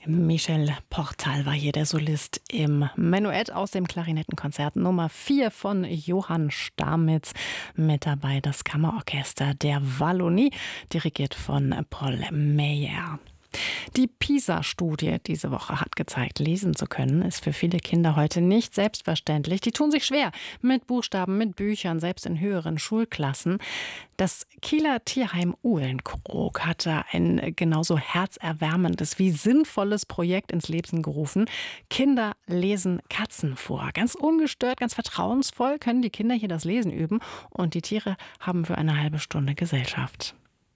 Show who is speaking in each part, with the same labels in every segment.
Speaker 1: Michel Portal war hier der Solist im Menuett aus dem Klarinettenkonzert Nummer 4 von Johann Stamitz. Mit dabei das Kammerorchester der Wallonie, dirigiert von Paul Meyer. Die PISA-Studie diese Woche hat gezeigt, lesen zu können ist für viele Kinder heute nicht selbstverständlich. Die tun sich schwer mit Buchstaben, mit Büchern, selbst in höheren Schulklassen. Das Kieler Tierheim Uhlenkrog hatte ein genauso herzerwärmendes wie sinnvolles Projekt ins Leben gerufen. Kinder lesen Katzen vor. Ganz ungestört, ganz vertrauensvoll können die Kinder hier das Lesen üben und die Tiere haben für eine halbe Stunde Gesellschaft.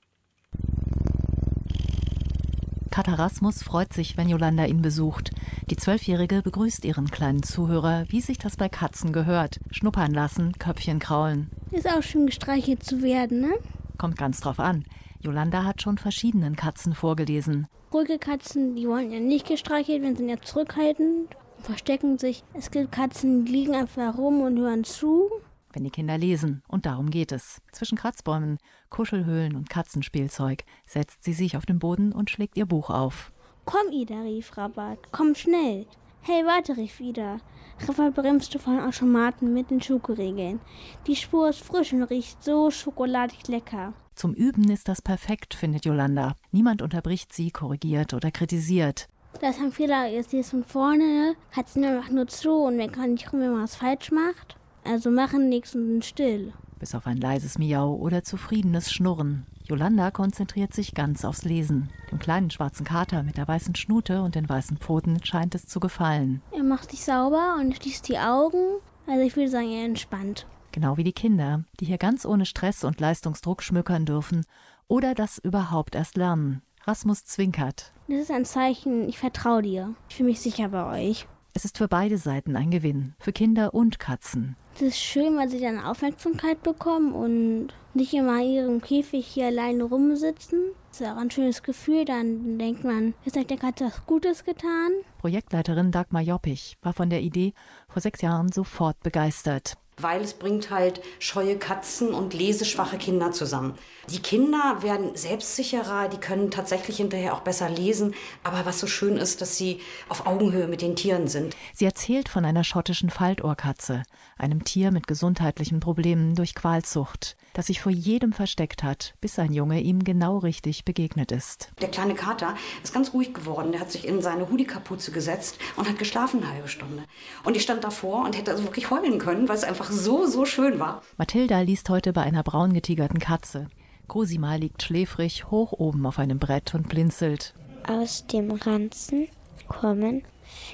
Speaker 2: Kater Rasmus freut sich, wenn Jolanda ihn besucht. Die 12-Jährige begrüßt ihren kleinen Zuhörer, wie sich das bei Katzen gehört. Schnuppern lassen, Köpfchen kraulen.
Speaker 3: Ist auch schön, gestreichelt zu werden, ne?
Speaker 2: Kommt ganz drauf an. Jolanda hat schon verschiedenen Katzen vorgelesen.
Speaker 3: Ruhige Katzen, die wollen ja nicht gestreichelt werden, sind ja zurückhaltend und verstecken sich. Es gibt Katzen, die liegen einfach rum und hören zu.
Speaker 2: Wenn die Kinder lesen, und darum geht es. Zwischen Kratzbäumen, Kuschelhöhlen und Katzenspielzeug setzt sie sich auf den Boden und schlägt ihr Buch auf.
Speaker 3: Komm, Ida, rief Rabat, komm schnell. Hey, warte, rief Ida. Rabat bremste von Automaten mit den Schokoriegeln. Die Spur ist frisch und riecht so schokoladig lecker.
Speaker 2: Zum Üben ist das perfekt, findet Jolanda. Niemand unterbricht sie, korrigiert oder kritisiert.
Speaker 3: Da ist ein Fehler, jetzt ist von vorne, Katzen einfach nur zu und man kann nicht rum, wenn man was falsch macht. Also machen nichts und sind still.
Speaker 2: Bis auf ein leises Miau oder zufriedenes Schnurren. Jolanda konzentriert sich ganz aufs Lesen. Dem kleinen schwarzen Kater mit der weißen Schnute und den weißen Pfoten scheint es zu gefallen.
Speaker 3: Er macht sich sauber und schließt die Augen. Also ich würde sagen, er entspannt.
Speaker 2: Genau wie die Kinder, die hier ganz ohne Stress und Leistungsdruck schmückern dürfen oder das überhaupt erst lernen. Rasmus zwinkert.
Speaker 3: Das ist ein Zeichen, ich vertraue dir. Ich fühle mich sicher bei euch.
Speaker 2: Es ist für beide Seiten ein Gewinn, für Kinder und Katzen.
Speaker 3: Es ist schön, weil sie dann Aufmerksamkeit bekommen und nicht immer in ihrem Käfig hier alleine rumsitzen. Das ist auch ein schönes Gefühl, dann denkt man, jetzt hat der Katze was Gutes getan.
Speaker 2: Projektleiterin Dagmar Joppich war von der Idee vor 6 Jahren sofort begeistert.
Speaker 4: Weil es bringt halt scheue Katzen und leseschwache Kinder zusammen. Die Kinder werden selbstsicherer, die können tatsächlich hinterher auch besser lesen. Aber was so schön ist, dass sie auf Augenhöhe mit den Tieren sind.
Speaker 2: Sie erzählt von einer schottischen Faltohrkatze, einem Tier mit gesundheitlichen Problemen durch Qualzucht, das sich vor jedem versteckt hat, bis ein Junge ihm genau richtig begegnet ist.
Speaker 4: Der kleine Kater ist ganz ruhig geworden. Der hat sich in seine Hoodie-Kapuze gesetzt und hat geschlafen eine halbe Stunde. Und ich stand davor und hätte also wirklich heulen können, weil es einfach so schön war.
Speaker 2: Mathilda liest heute bei einer braun getigerten Katze. Cosima liegt schläfrig hoch oben auf einem Brett und blinzelt.
Speaker 5: Aus dem Ranzen kommen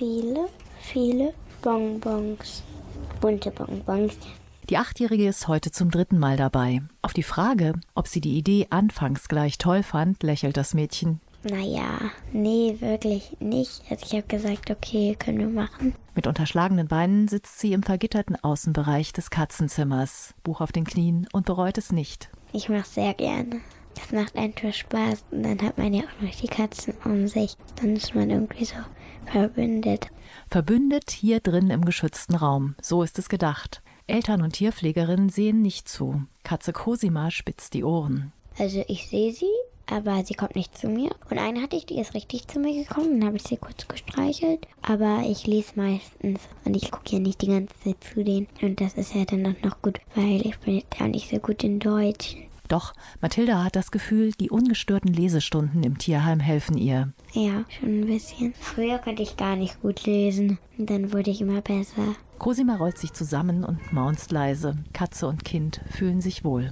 Speaker 5: viele Bonbons. Bunte Bonbons.
Speaker 2: Die 8-Jährige ist heute zum 3. Mal dabei. Auf die Frage, ob sie die Idee anfangs gleich toll fand, lächelt das Mädchen.
Speaker 5: Naja, nee, wirklich nicht. Also ich habe gesagt, okay, können wir machen.
Speaker 2: Mit unterschlagenen Beinen sitzt sie im vergitterten Außenbereich des Katzenzimmers, Buch auf den Knien und bereut es nicht.
Speaker 5: Ich mache sehr gerne. Das macht einfach Spaß und dann hat man ja auch noch die Katzen um sich. Dann ist man irgendwie so verbündet.
Speaker 2: Verbündet hier drin im geschützten Raum, so ist es gedacht. Eltern und Tierpflegerinnen sehen nicht zu. Katze Cosima spitzt die Ohren.
Speaker 5: Also ich sehe sie, aber sie kommt nicht zu mir. Und eine hatte ich, die ist richtig zu mir gekommen, dann habe ich sie kurz gestreichelt. Aber ich lese meistens und ich gucke ja nicht die ganze Zeit zu denen. Und das ist ja dann auch noch gut, weil ich bin jetzt auch nicht so gut in Deutsch.
Speaker 2: Doch, Mathilda hat das Gefühl, die ungestörten Lesestunden im Tierheim helfen ihr.
Speaker 5: Ja, schon ein bisschen. Früher konnte ich gar nicht gut lesen und dann wurde ich immer besser.
Speaker 2: Cosima rollt sich zusammen und maunzt leise. Katze und Kind fühlen sich wohl.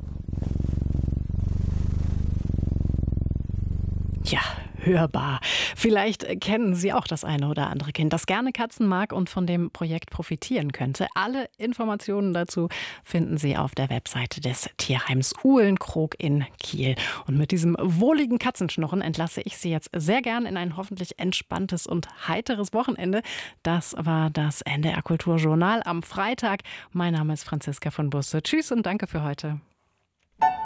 Speaker 1: Ja, hörbar. Vielleicht kennen Sie auch das eine oder andere Kind, das gerne Katzen mag und von dem Projekt profitieren könnte. Alle Informationen dazu finden Sie auf der Webseite des Tierheims Uhlenkrog in Kiel. Und mit diesem wohligen Katzenschnurren entlasse ich Sie jetzt sehr gern in ein hoffentlich entspanntes und heiteres Wochenende. Das war das NDR Kulturjournal am Freitag. Mein Name ist Franziska von Busse. Tschüss und danke für heute.